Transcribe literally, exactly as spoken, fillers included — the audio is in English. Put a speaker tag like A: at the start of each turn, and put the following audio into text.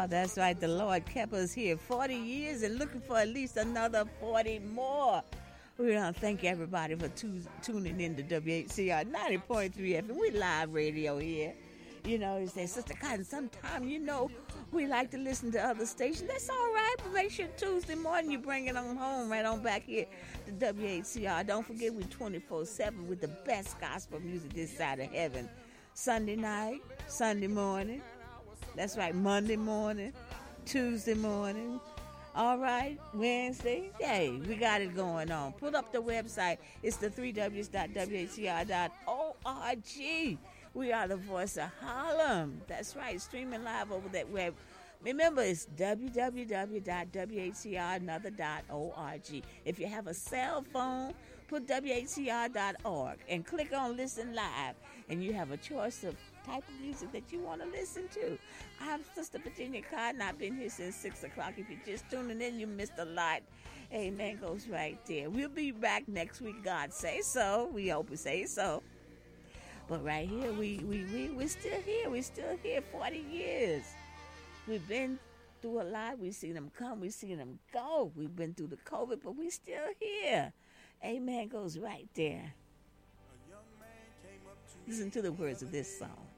A: Wow, that's right. The Lord kept us here forty years and looking for at least another forty more. We want to thank everybody for tu- tuning in to W H C R ninety point three F M. We live radio here. You know, you say, Sister Cotton, sometimes, you know, we like to listen to other stations. That's all right, but make sure Tuesday morning you bring it on home, right on back here to W H C R. Don't forget, we're twenty-four seven with the best gospel music this side of heaven. Sunday night, Sunday morning. That's right, Monday morning, Tuesday morning. All right, Wednesday. Hey, we got it going on. Pull up the website. It's the three W's dot W H C R dot org. We are the voice of Harlem. That's right, streaming live over that web. Remember, it's w w w dot w h c r another dot org. If you have a cell phone, put w h c r dot org and click on Listen Live, and you have a choice of type of music that you want to listen to. I'm Sister Virginia Cotton. I've been here since six o'clock. If you're just tuning in, you missed a lot. Amen goes right there. We'll be back next week, God say so. We hope we say so. But right here, we, we, we, we're still here. We're still here forty years. We've been through a lot. We've seen them come. We've seen them go. We've been through the COVID, but we're still here. Amen goes right there. Listen to the words of this song.